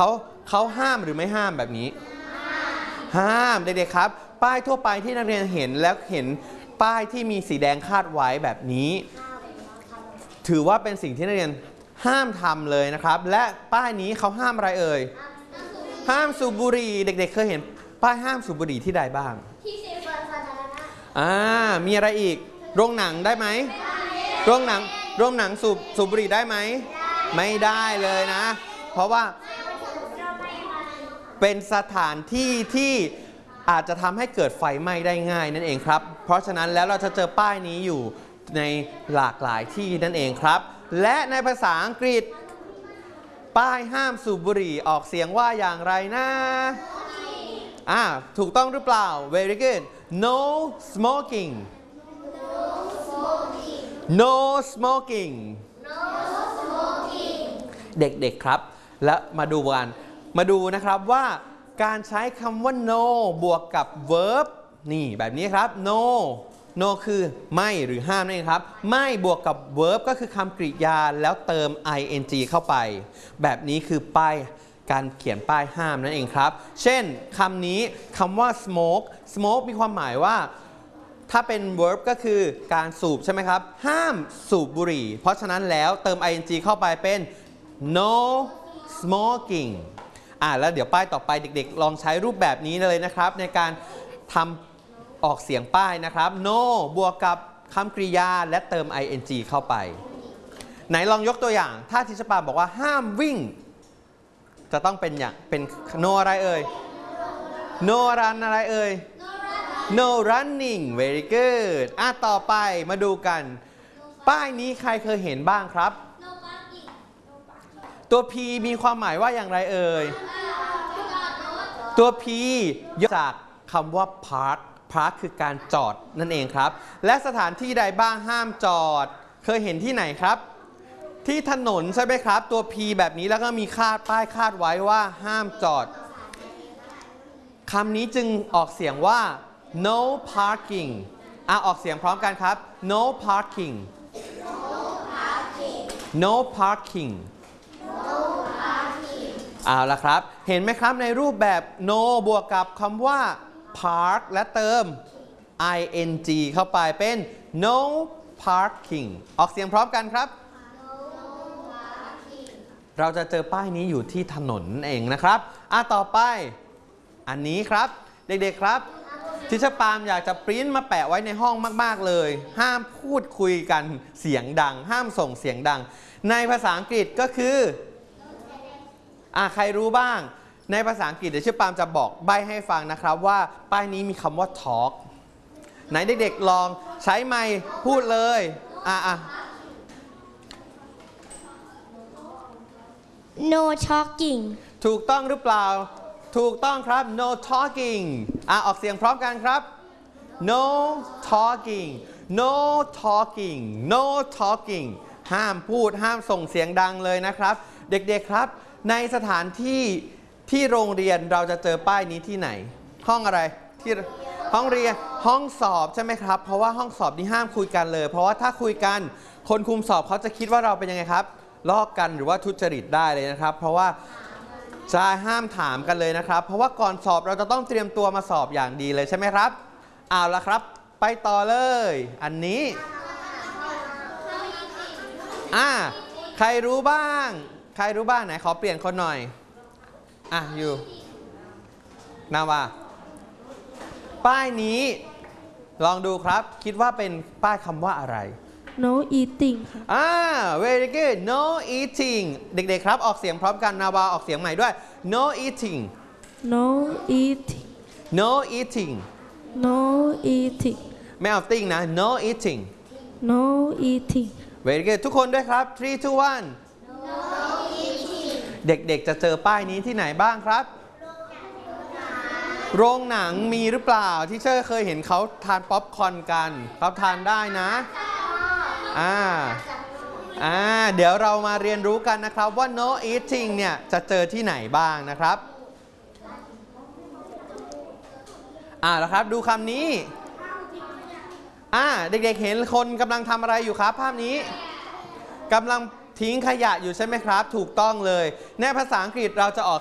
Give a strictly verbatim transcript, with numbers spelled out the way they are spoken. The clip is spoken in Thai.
เขาเขาห้ามหรือไม่ห้ามแบบนี้ห้ามเด็กๆครับป้ายทั่วไปที่นักเรียนเห็นแล้วเห็นป้ายที่มีสีแดงคาดไว้แบบนี้ถือว่าเป็นสิ่งที่นักเรียนห้ามทำเลยนะครับและป้ายนี้เขาห้ามอะไรเอ่ยห้ามสูบบุหรี่เด็กๆเคยเห็นป้ายห้ามสูบบุหรี่ที่ใดบ้างที่เซเว่นสาธารณะอ่ามีอะไรอีกโรงหนังได้ไหมโรงหนังโรงหนังสูบสูบบุหรี่ได้ไหมไม่ได้เลยนะเพราะว่าเป็นสถานที่ที่อาจจะทำให้เกิดไฟไหม้ได้ง่ายนั่นเองครับเพราะฉะนั้นแล้วเราจะเจอป้ายนี้อยู่ในหลากหลายที่นั่นเองครับและในภาษาอังกฤษป้ายห้ามสูบบุหรี่ออกเสียงว่าอย่างไรนะอ่าถูกต้องหรือเปล่า very good no smoking no smoking เด็กๆครับและมาดูกันมาดูนะครับว่าการใช้คำว่า no บวกกับ verb นี่แบบนี้ครับ no no คือไม่หรือห้ามนั่นเองครับไม่บวกกับ verb ก็คือคำกริยาแล้วเติม ing เข้าไปแบบนี้คือป้ายการเขียนป้ายห้ามนั่นเองครับเช่นคำนี้คำว่า smoke smoke มีความหมายว่าถ้าเป็น verb ก็คือการสูบใช่ไหมครับห้ามสูบบุหรี่เพราะฉะนั้นแล้วเติม ing เข้าไปเป็น no smoking อ่าแล้วเดี๋ยวป้ายต่อไปเด็กๆลองใช้รูปแบบนี้เลยนะครับในการทำออกเสียงป้ายนะครับ no บวกกับคำกริยาและเติม ing เข้าไปไหนลองยกตัวอย่างถ้าทิชปาบอกว่าห้ามวิ่งจะต้องเป็นอย่างเป็น no อะไรเอ่ย no run อะไรเอ่ย no running very good อ่ะต่อไปมาดูกันป้ายนี้ใครเคยเห็นบ้างครับตัว P มีความหมายว่าอย่างไรเอ่ยตัว P ย่อจากคำว่า park park คือการจอดนั่นเองครับและสถานที่ใดบ้างห้ามจอดเคยเห็นที่ไหนครับที่ถนนใช่ไหมครับตัว P แบบนี้แล้วก็มีคาดป้ายคาดไว้ว่าห้ามจอดคำนี้จึงออกเสียงว่า no parking อ่ะออกเสียงพร้อมกันครับ no parking no parkingเอาละครับเห็นไหมครับในรูปแบบ no บวกกับคำว่า park และเติม ing เข้าไปเป็น no parking ออกเสียงพร้อมกันครับ no parking เราจะเจอป้ายนี้อยู่ที่ถนนเองนะครับอ่ะต่อไปอันนี้ครับเด็กๆครับทิชปาล์มอยากจะปริ้นมาแปะไว้ในห้องมากๆเลยห้ามพูดคุยกันเสียงดังห้ามส่งเสียงดังในภาษาอังกฤษก็คืออ่ะใครรู้บ้างในภาษาอังกฤษเดี๋ยวทิชปาล์มจะบอกใบ้ให้ฟังนะครับว่าป้ายนี้มีคำว่า talk ไหนเด็กๆลองใช้ไมค์พูดเลยอ่ะอ่ะ no talking ถูกต้องหรือเปล่าถูกต้องครับ no talking อ่ะออกเสียงพร้อมกันครับ no talking no talking no talking ห้ามพูดห้ามส่งเสียงดังเลยนะครับเด็กๆครับในสถานที่ที่โรงเรียนเราจะเจอป้ายนี้ที่ไหนห้องอะไรที่ห้องเรียนห้องสอบใช่ไหมครับเพราะว่าห้องสอบนี่ห้ามคุยกันเลยเพราะว่าถ้าคุยกันคนคุมสอบเขาจะคิดว่าเราเป็นยังไงครับลอกกันหรือว่าทุจริตได้เลยนะครับเพราะว่าจะห้ามถามกันเลยนะครับเพราะว่าก่อนสอบเราจะต้องเตรียมตัวมาสอบอย่างดีเลยใช่ไหมครับเอาละครับไปต่อเลยอันนี้อ่าใครรู้บ้างใครรู้บ้างไหนขอเปลี่ยนคนหน่อยอ่ะอยู่นาวาป้ายนี้ลองดูครับคิดว่าเป็นป้ายคำว่าอะไร no eating อ่า very good no eating เด็กๆครับออกเสียงพร้อมกันนาวาออกเสียงใหม่ด้วย no eating no eating no eating no eating ไม่เอาติ้งนะ no eating no eating very good ทุกคนด้วยครับthree two one no eating เด็กๆจะเจอป้ายนี้ที่ไหนบ้างครับโรงหนังมีหรือเปล่าที่เชอร์เคยเห็นเขาทานป๊อปคอร์นกันเขาทานได้นะอ่าอ่าเดี๋ยวเรามาเรียนรู้กันนะครับว่า no eating เนี่ยจะเจอที่ไหนบ้างนะครับอ่าแล้วครับดูคำนี้อ่าเด็กๆเห็นคนกำลังทำอะไรอยู่ครับภาพนี้กำลังทิ้งขยะอยู่ใช่ไหมครับถูกต้องเลยในภาษาอังกฤษเราจะออก